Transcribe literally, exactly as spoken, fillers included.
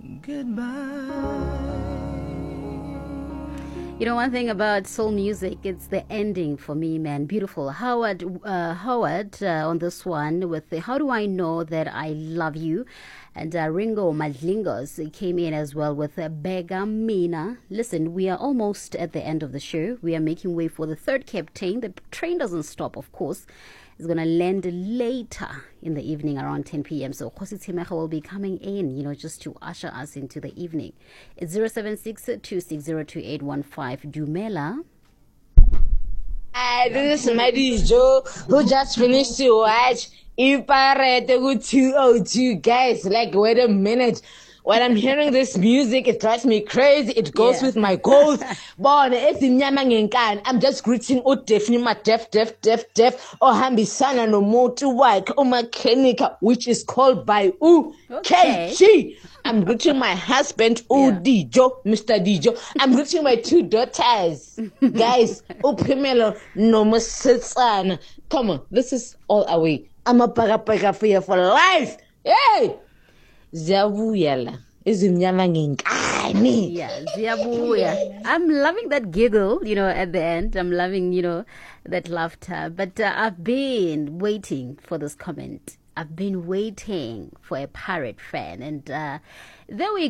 goodbye. You know, one thing about soul music, it's the ending for me, man. Beautiful. Howard, uh, Howard uh, on this one with the How Do I Know That I Love You? And uh, Ringo Madlingos came in as well with uh, Bega Mina. Listen, we are almost at the end of the show. We are making way for the third captain. The train doesn't stop, of course. It's going to land later in the evening around ten p.m. So Khosi Timecha will be coming in, you know, just to usher us into the evening. It's zero seven six two six zero two eight one five. Dumela. Hi, this is Maddie Joe, who just finished to watch Iparete two oh two. Guys, like, wait a minute. When I'm hearing this music, it drives me crazy. It goes Yeah. with my goals. Bon, I'm just greeting o Defnima Def Def Def Def or Hambisana no motorbike or mechanic, which is called by U K G. I'm greeting my husband, U Yeah. Dijo, Mister Dijo. I'm greeting my two daughters. Guys, U Pimelo no Musitsana. Come on, this is all away. I'm a pagapaga for you for life. Hey! Ziyabuyela izimnyama ngenkani. Yeah, ziyabuya. I'm loving that giggle, you know, at the end. I'm loving, you know, that laughter. But uh, I've been waiting for this comment. I've been waiting for a pirate fan. And uh, there we